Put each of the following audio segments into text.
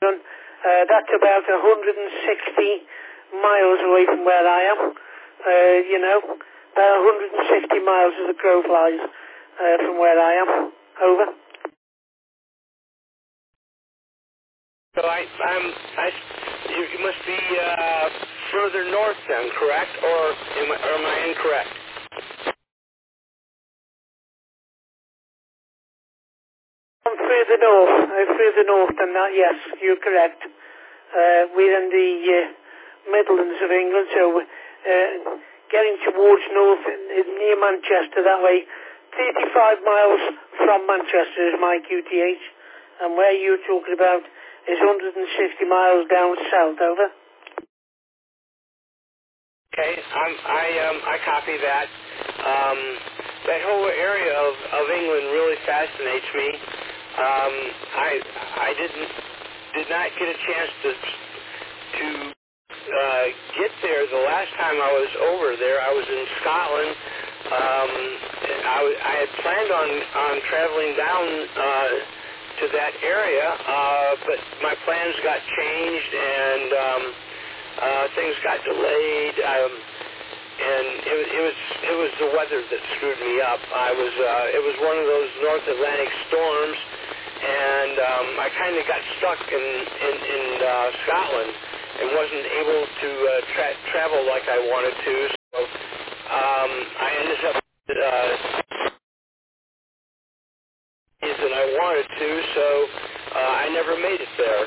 That's about 160 miles away from where I am. About 160 miles as the crow flies from where I am. Over. So you must be further north then, correct? Or am I incorrect? I'm further north than that, yes, you're correct. We're in the Midlands of England, so getting towards north near Manchester that way. 35 miles from Manchester is my QTH, and where you're talking about is 160 miles down south. Over. Okay, I copy that. That whole area of England really fascinates me. I did not get a chance to get there. The last time I was over there, I was in Scotland. I had planned on traveling down to that area, but my plans got changed and things got delayed. And it was the weather that screwed me up. It was one of those North Atlantic storms, and I kind of got stuck in Scotland and wasn't able to travel like I wanted to. So I ended up than I wanted to. So I never made it there.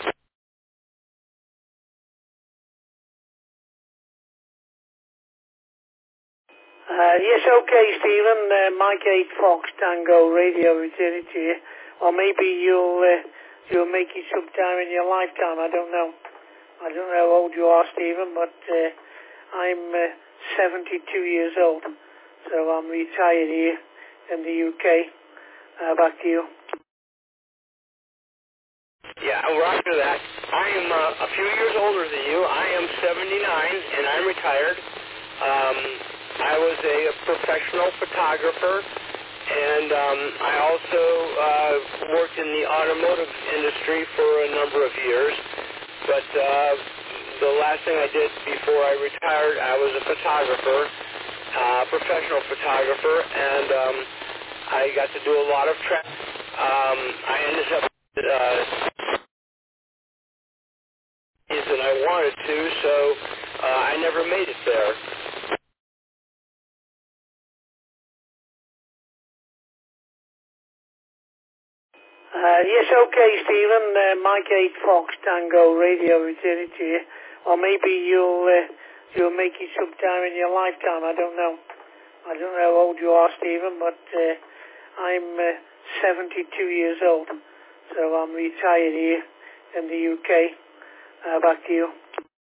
Yes, okay, Stephen. Mike 8 Fox Tango Radio returning to you. Or maybe you'll make it sometime in your lifetime. I don't know. I don't know how old you are, Stephen, but I'm 72 years old. So I'm retired here in the UK. Back to you. Yeah, roger that. I am a few years older than you. I am 79, and I'm retired. I was a professional photographer, and I also worked in the automotive industry for a number of years. But the last thing I did before I retired, I was a photographer, professional photographer, and I got to do a lot of travel. I ended up than I wanted to, so I never made it there. Yes, okay, Stephen. Mike 8 Fox Tango Radio returning to you. Or maybe you'll make it sometime in your lifetime. I don't know. I don't know how old you are, Stephen, but I'm 72 years old. So I'm retired here in the UK. Back to you.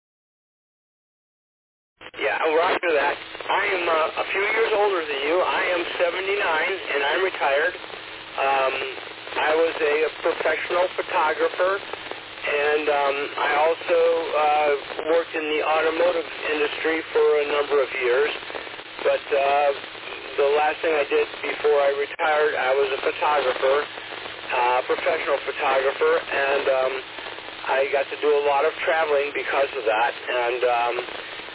Yeah, roger that. I am a few years older than you. I am 79, and I'm retired. I was a professional photographer, and I also worked in the automotive industry for a number of years. But the last thing I did before I retired, I was a photographer, professional photographer, and I got to do a lot of traveling because of that. And